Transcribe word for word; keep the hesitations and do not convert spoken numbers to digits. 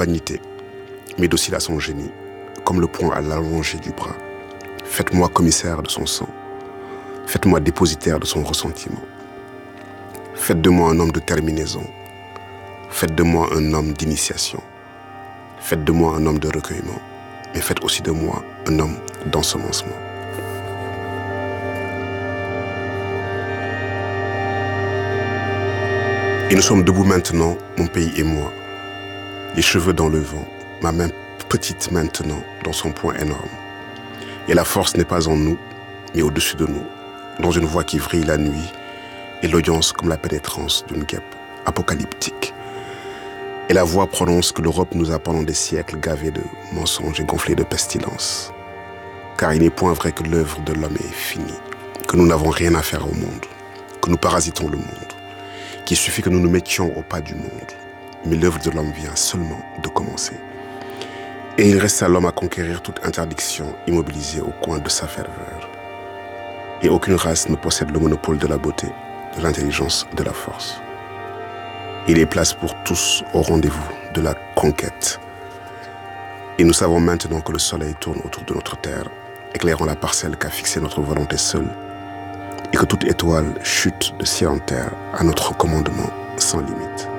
vanité, mais docile à son génie, comme le poing à l'allongée du bras. Faites-moi commissaire de son sang. Faites-moi dépositaire de son ressentiment. Faites de moi un homme de terminaison. Faites de moi un homme d'initiation. Faites de moi un homme de recueillement. Mais faites aussi de moi un homme d'ensemencement. Et nous sommes debout maintenant, mon pays et moi, les cheveux dans le vent, ma main petite maintenant dans son poing énorme. Et la force n'est pas en nous, mais au-dessus de nous, dans une voix qui vrille la nuit, et l'audience comme la pénétrance d'une guêpe apocalyptique. Et la voix prononce que l'Europe nous a pendant des siècles gavés de mensonges et gonflés de pestilence. Car il n'est point vrai que l'œuvre de l'homme est finie, que nous n'avons rien à faire au monde, que nous parasitons le monde, qu'il suffit que nous nous mettions au pas du monde. Mais l'œuvre de l'homme vient seulement de commencer. Et il reste à l'homme à conquérir toute interdiction immobilisée au coin de sa ferveur. Et aucune race ne possède le monopole de la beauté, de l'intelligence, de la force. Il est place pour tous au rendez-vous de la conquête. Et nous savons maintenant que le soleil tourne autour de notre terre, éclairant la parcelle qu'a fixée notre volonté seule, et que toute étoile chute de ciel en terre à notre commandement sans limite.